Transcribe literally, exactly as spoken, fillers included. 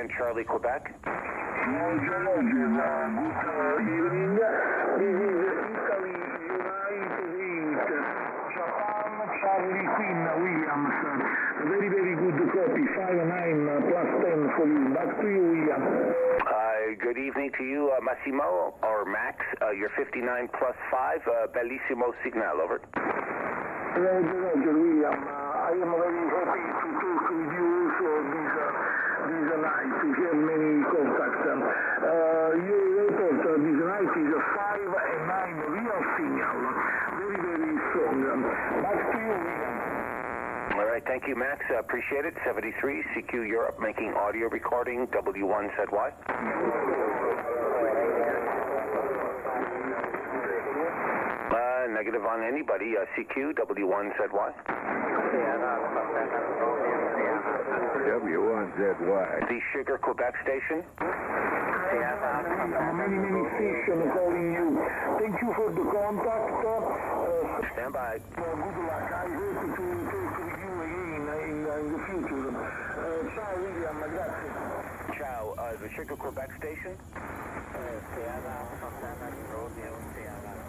Japan, Charlie, Quebec. Roger, Roger. Uh, good uh, evening. This is Italy United eight. Japan, Charlie Queen, Williams. Very, very good copy. five nine plus ten for you. Back to you, William. Uh, good evening to you, uh, Massimo, or Max. Uh, you're fifty-nine plus five. Uh, bellissimo signal, over. Roger, Roger, William. Uh, I am very happy to talk with you also this, uh, this night. We have many contacts. Um, uh, you report uh, this night is a five and nine real signal. Very, very strong. Um, back to you, William. All right, thank you, Max. Uh, appreciate it. seventy-three, C Q Europe, making audio recording, W one Z Y. Uh, negative on anybody, uh, C Q, W one Z Y. W one Z Y. The Sugar, Quebec station. Many, many stations calling you. Thank you for the contact. Uh, Stand by. good luck. I hope to talk with you again in, in the future. Uh, ciao, William. Grazie. Ciao, uh, the Sugar, Quebec station. Sierra, Fontana, Romeo, Sierra.